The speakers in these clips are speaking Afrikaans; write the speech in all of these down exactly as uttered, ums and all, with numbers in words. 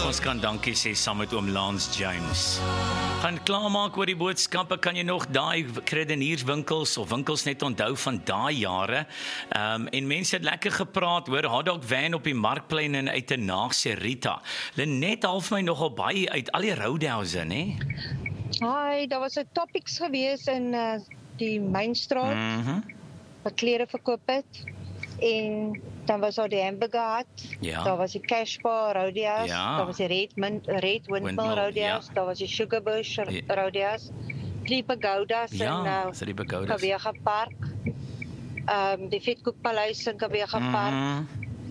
Ons kan dankie sê saam met oom Lance James. Gaan klaarmaak oor die boodskappe, kan jy nog daai kredenierswinkels of winkels net onthou van daai jare. Um, en mense het lekker gepraat hoor, hotdog van op die markplein en uit 'n naagse Rita. Lenet half my nogal baie uit al die roadhouse, né? Hi, daar was 'n Topics gewees in uh, die Mainstraat, Mhm. wat klere verkoop het. En dan was daar die Hamburger Hut, Ja. daar was die Cash Bar Rodeo's, Ja. daar was die Red, Min, Red Windmill Windmill, Rodeo's, ja. daar was die Sugar Bush Ja. Rodeo's, drie pagodas Ja, in uh, is dit die pagodas? Kawega Park, um, die Vetkoekpaleis in Kawega Park. Mhm.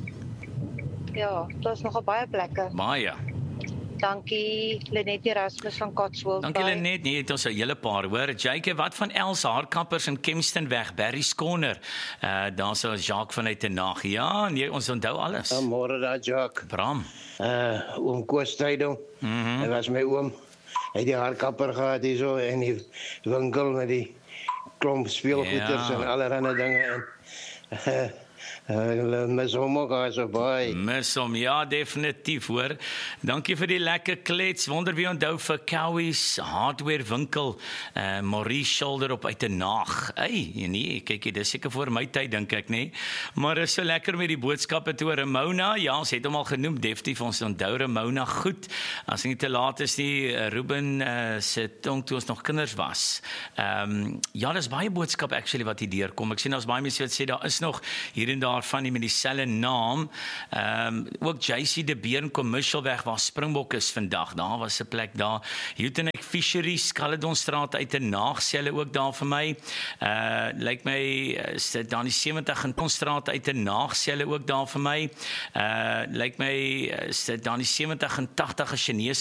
Ja, daar's nogal baie plekke. Baie. Dankie Lenet Erasmus van Cotswold. Dankie Bye. Lenet, nee, het ons 'n hele paar hoor. Jake, wat van Els haarkappers in Kempstonweg, Barry's Corner? Uh daar's so Jacques vanuit die nag. Ja, nee, ons onthou alles. Ja, môre daar, Jacques. Bram. Uh, oom Koos Tydong. Mhm. Hy was my oom. Hy het die haarkapper gehad hier so en die winkel met die klomp speelgoeders Ja. en allerlei dinge en uh, hulle mis hom ook as so baie. Mis hom, ja, definitief hoor. Dankie vir die lekker klets. Wonder wie onthou vir Cowie's hardware winkel, uh, Maurice Shoulder op uit 'n naag. Ey, nee, kyk jy, dis seker voor my tyd dink ek, nê. Maar is so lekker met die boodskappe toe Ramona. Ja, ons het hom al genoem, definitief ons onthou Ramona goed. As nie te laat is nie, Ruben uh, se tong toe ons nog kinders was. Ehm um, ja, daar's baie boodskappe actually wat hier deurkom. Ek sien daar's baie mense wat sê daar is nog hier en daar van die met dieselfde naam. Ehm um, ook J C de Beer in Commercialweg waar Springbok is vandag. Daar was 'n plek daar. Utenek Fisheries, Caledonstraat uit 'n naagselle ook daar vir my. Uh lyk my is dit dan die sewentig in Konstraat uit 'n naagselle ook daar vir my. Uh lyk my is dit dan die sewentig en tagtig 'n Chinese